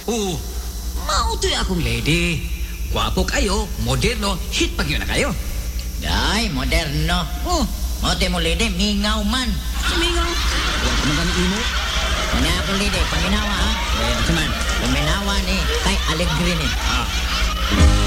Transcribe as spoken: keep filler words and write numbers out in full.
Oo, mautoy akong lady. Gwapo kayo, moderno, hit pag yun na kayo. Day, moderno. Oh, Mote mo lidi, mingaw man. sumingaw. Huwag ka magandang imo. Kanya ako lidi, panginaw